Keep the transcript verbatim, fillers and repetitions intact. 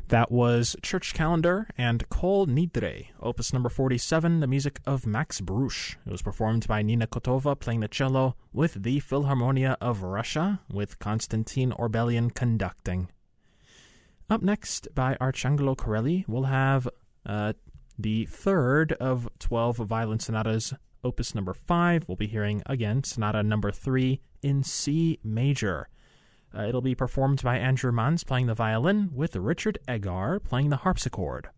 That was Church Calendar and Kol Nidre, opus number forty-seven, the music of Max Bruch. It was performed by Nina Kotova playing the cello with the Philharmonia of Russia, with Konstantin Orbelian conducting. Up next, by Arcangelo Corelli, we'll have uh, the third of twelve violin sonatas, opus number five. We'll be hearing, again, sonata number three in C major. Uh, it'll be performed by Andrew Manns playing the violin, with Richard Egar playing the harpsichord.